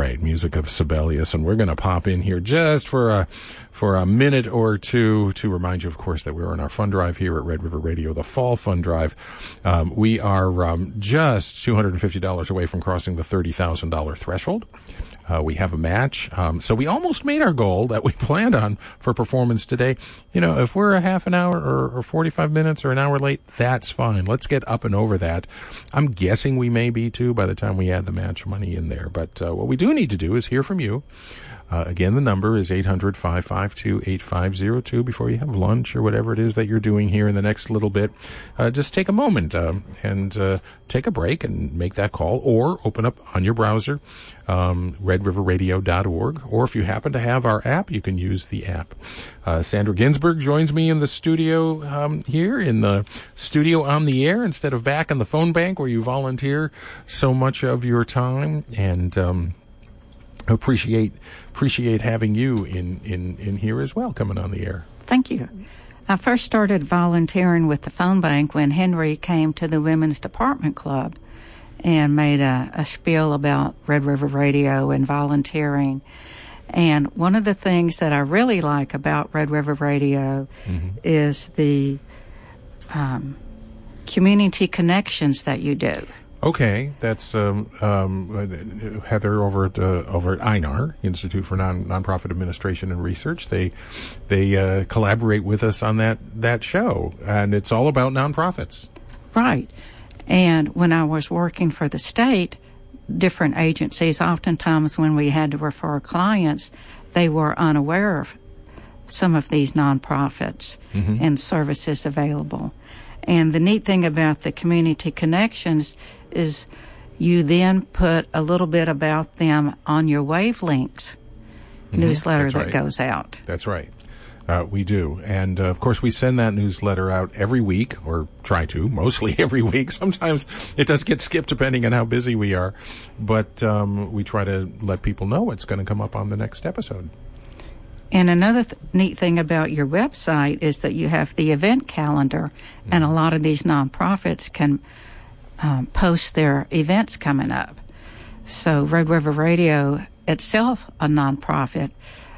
right, music of Sibelius, and we're going to pop in here just for a minute or two to remind you, of course, that we're on our fund drive here at Red River Radio, the Fall Fund Drive. We are just $250 away from crossing the $30,000 threshold. We have a match. So we almost made our goal that we planned on for performance today. You know, if we're a half an hour or 45 minutes or an hour late, that's fine. Let's get up and over that. I'm guessing we may be too by the time we add the match money in there. But what we do need to do is hear from you. Again, the number is 800-552-8502. Before you have lunch or whatever it is that you're doing here in the next little bit, just take a moment and take a break and make that call, or open up on your browser, redriverradio.org, or if you happen to have our app, you can use the app. Sandra Ginsburg joins me in the studio here, in the studio on the air, instead of back in the phone bank where you volunteer so much of your time, and appreciate having you in here as well, coming on the air. Thank you. I first started volunteering with the phone bank when Henry came to the Women's Department Club and made a spiel about Red River Radio and volunteering. And one of the things that I really like about Red River Radio is the community connections that you do. Okay, that's Heather over at INAR, Institute for Nonprofit Administration and Research. They collaborate with us on that show, and it's all about nonprofits. Right. And when I was working for the state, different agencies, oftentimes when we had to refer clients, they were unaware of some of these nonprofits and services available. And the neat thing about the community connections is you then put a little bit about them on your Wavelinks newsletter that goes out. That's right. We do. And, of course, we send that newsletter out every week, or try to, mostly every week. Sometimes it does get skipped depending on how busy we are. But we try to let people know what's going to come up on the next episode. And another neat thing about your website is that you have the event calendar, and a lot of these nonprofits can post their events coming up. So Red River Radio itself, a nonprofit,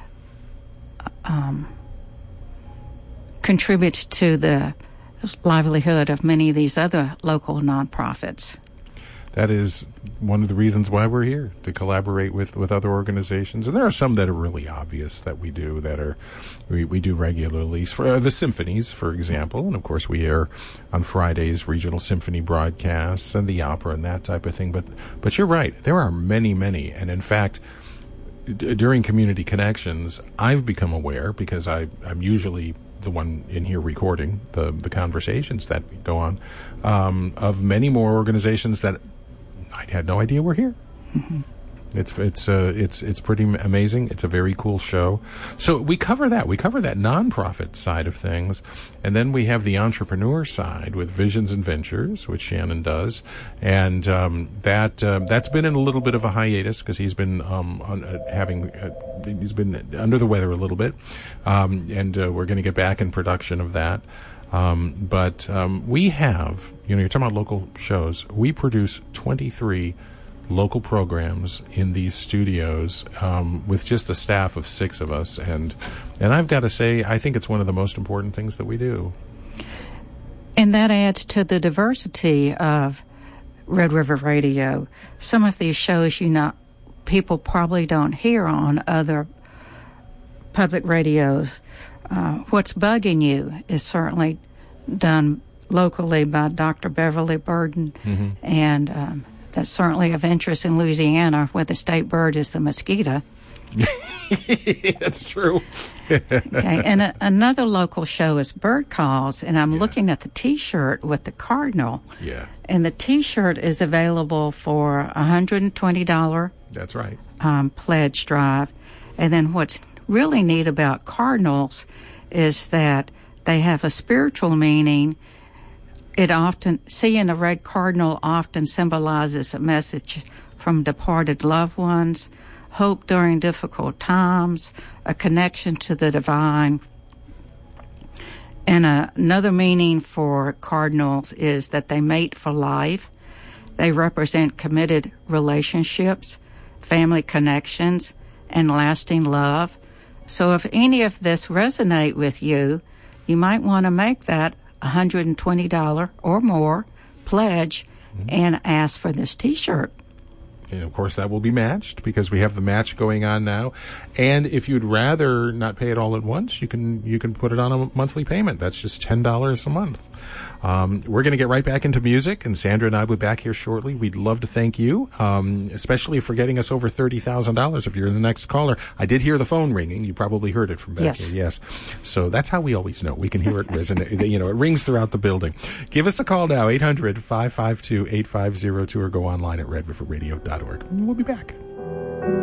contributes to the livelihood of many of these other local nonprofits. That is one of the reasons why we're here, to collaborate with other organizations. And there are some that are really obvious that we do, we do regularly. For the symphonies, for example, and of course we air on Fridays regional symphony broadcasts and the opera and that type of thing. But you're right, there are many, many. And in fact, during Community Connections, I've become aware, because I'm usually the one in here recording the conversations that go on, of many more organizations that I had no idea were here. It's pretty amazing. It's a very cool show. So we cover that. We cover that nonprofit side of things, and then we have the entrepreneur side with Visions and Ventures, which Shannon does, and that's been in a little bit of a hiatus because he's been he's been under the weather a little bit, and we're going to get back in production of that. But we have, you're talking about local shows. We produce 23 local programs in these studios with just a staff of 6 of us. And I've got to say, I think it's one of the most important things that we do. And that adds to the diversity of Red River Radio. Some of these shows, people probably don't hear on other public radios. What's Bugging You is certainly done locally by Dr. Beverly Burden, and that's certainly of interest in Louisiana, where the state bird is the mosquito. That's true. Okay, and another local show is Bird Calls, and I'm looking at the T-shirt with the cardinal. Yeah. And the T-shirt is available for $120. That's right. Pledge drive. And then what's really neat about cardinals is that they have a spiritual meaning. Seeing a red cardinal often symbolizes a message from departed loved ones, hope during difficult times, a connection to the divine. And another meaning for cardinals is that they mate for life. They represent committed relationships. family connections, and lasting love. So if any of this resonate with you, you might want to make that $120 or more pledge and ask for this T-shirt. And of course, that will be matched because we have the match going on now. And if you'd rather not pay it all at once, you can put it on a monthly payment. That's just $10 a month. We're going to get right back into music, and Sandra and I will be back here shortly. We'd love to thank you, especially for getting us over $30,000 if you're the next caller. I did hear the phone ringing. You probably heard it from back here. Yes. So that's how we always know. We can hear it resonate. It rings throughout the building. Give us a call now, 800-552-8502, or go online at redriverradio.org. We'll be back.